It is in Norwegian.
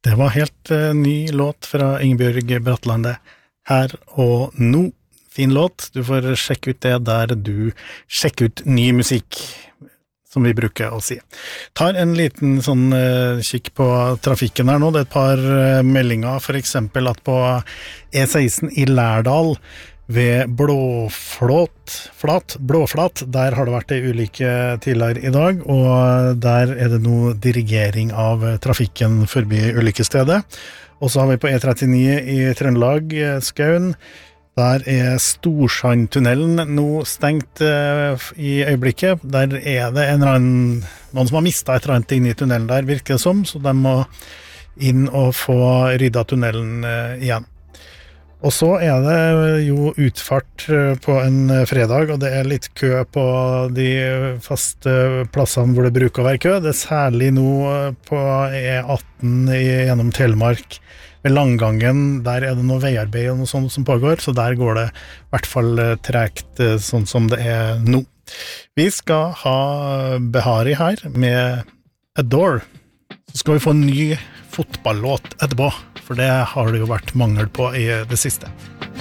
Det var helt ny låt fra Ingebjørg Bratlande. Her og nå. Fin låt. Du får sjekke ut det der du sjekker ut ny musikk, som vi bruker å si. Tar en liten sånn kikk på trafikken her nå. Det et par meldinger, for eksempel at på E16 i Lærdal ved Blåflat, der har det vært en ulykke tidligere i dag, og der det nå dirigering av trafikken forbi ulykkestedet. Og så har vi på E39 i Trøndelag, Skaun. Der Storsandtunnelen nå stengt i øyeblikket. Der det en eller annen, noen som har mistet et eller annet inn i tunnelen der, virker det som, så de må inn og få ryddet tunnelen igjen. Og så det jo utfart på en fredag, og det litt kø på de faste plassene hvor det bruker å være kø. Det særlig nå på E18 gjennom Telemark, ved Langgangen, der det noe veiarbeid og noe sånt som pågår, så der går det i hvert fall tregt sånn som det nå. Vi skal ha Behari her med Adore. Så skal vi få en ny fotballåt etterpå, for det har det jo vært mangel på i det siste.